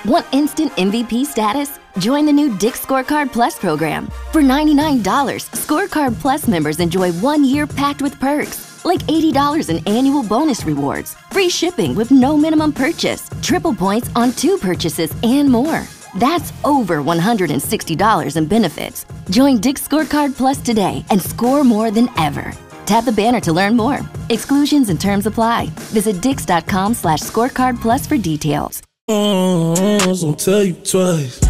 Want instant MVP status? Join the new Dick's Scorecard Plus program. For $99, Scorecard Plus members enjoy 1 year packed with perks, like $80 in annual bonus rewards, free shipping with no minimum purchase, triple points on 2 purchases, and more. That's over $160 in benefits. Join Dick's Scorecard Plus today and score more than ever. Tap the banner to learn more. Exclusions and terms apply. Visit dix.com/scorecard plus for details. I'll tell you twice.